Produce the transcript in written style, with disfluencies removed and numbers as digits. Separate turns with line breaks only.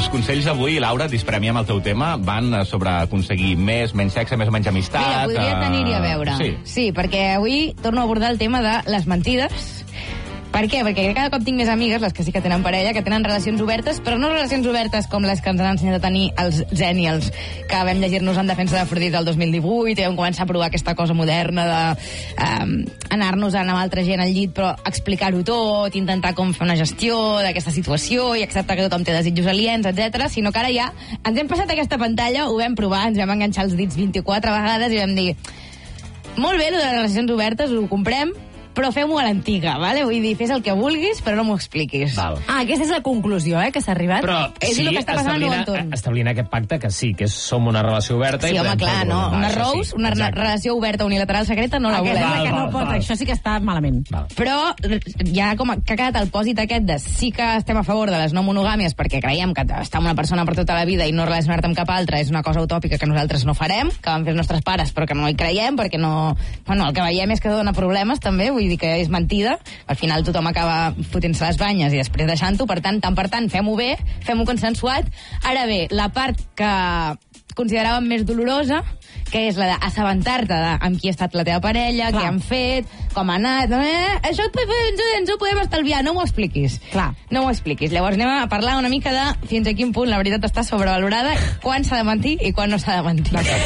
Els consells d'avui, Laura, disparem amb el teu tema, van sobre aconseguir més, menys sexe, més o menys amistat...
Mira, podria tenir-hi a veure. Sí, perquè avui torno a abordar el tema de les mentides. Per què? Perquè cada cop tinc més amigues, les que sí que tenen parella, que tenen relacions obertes, però no relacions obertes com les que ens han ensenyat a tenir els Zenials, que vam llegir-nos en defensa d'Afrodita el 2018 i vam començar a provar aquesta cosa moderna de anar-nos amb altra gent al llit, però explicar-ho tot, intentar com fer una gestió d'aquesta situació i acceptar que tothom té desitjos aliens, etc. Sinó que ara ja ens hem passat aquesta pantalla, ho vam provar, ens vam enganxar els dits 24 vegades i vam dir molt bé, lo de les relacions obertes, ho comprem, però fem-ho a l'antiga, vale? Vull dir, fes el que vulguis, però no m'ho expliquis.
Val.
Aquesta és la conclusió, que s'ha arribat.
Però
És
sí,
el que està passant al meu entorn.
establint aquest pacte que sí, que som una relació oberta...
Sí,
i
home,
podem
clar,
fer
no.
alguna
Una
cosa,
Rose,
sí.
una
Exacte.
relació oberta unilateral secreta, no la volem.
Aquesta que no
Val,
pot,
val.
això sí que està malament.
Val.
Però ja com que ha quedat el pòsit aquest de sí que estem a favor de les no monogàmies perquè creiem que estar amb una persona per tota la vida i no relacionar-te amb cap altra és una cosa utòpica que nosaltres no farem, que van fer els nostres pares però que no hi creiem perquè no... Bueno, el que veiem és que dona problemes també, vull dir que és mentida. Al final tothom acaba fotent-se les banyes i després deixant-ho, per tant, fem-ho bé, fem-ho consensuat. Ara bé, la part que consideràvem més dolorosa, que és la d'assabentar-te amb qui ha estat la teva parella, què han fet, com ha anat... Això ens ho podem estalviar, no m'ho expliquis.
Clar.
No m'ho expliquis. Llavors anem a parlar una mica de fins a quin punt la veritat està sobrevalorada, quan s'ha de mentir i quan no s'ha de mentir.